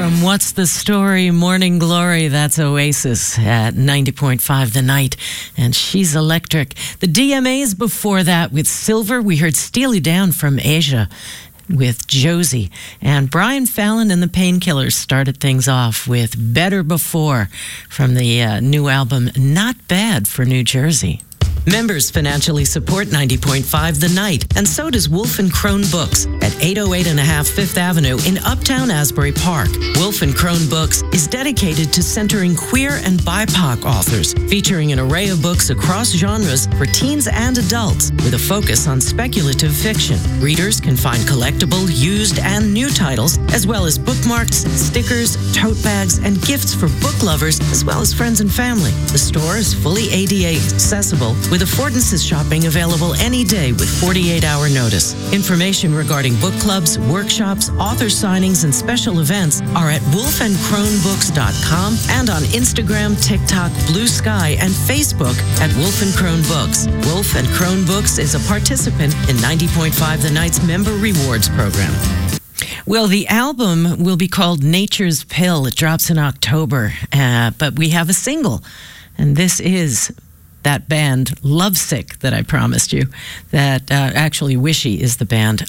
From What's the Story, Morning Glory, that's Oasis at 90.5 The Night. And she's electric. The DMAs before that with Silver. We heard Steely Dan from Asia with Josie. And Brian Fallon and the Painkillers started things off with Better Before from the new album Not Bad for New Jersey. Members financially support 90.5 The Night, and so does Wolf & Crone Books at 808.5 Fifth Avenue in Uptown Asbury Park. Wolf & Crone Books is dedicated to centering queer and BIPOC authors, featuring an array of books across genres for teens and adults, with a focus on speculative fiction. Readers can find collectible, used, and new titles, as well as bookmarks, stickers, tote bags, and gifts for book lovers, as well as friends and family. The store is fully ADA accessible, with affordances shopping available any day with 48-hour notice. Information regarding book clubs, workshops, author signings, and special events are at wolfandcronebooks.com and on Instagram, TikTok, Blue Sky, and Facebook at Wolf & Crone Books. Wolf & Crone Books is a participant in 90.5 The Night's Member Rewards Program. Well, the album will be called Nature's Pill. It drops in October, but we have a single, and this is that band Lovesick that I promised you. That actually Wishy is the band.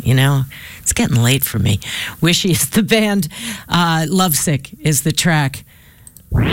It's getting late for me. Wishy is the band. Lovesick is the track.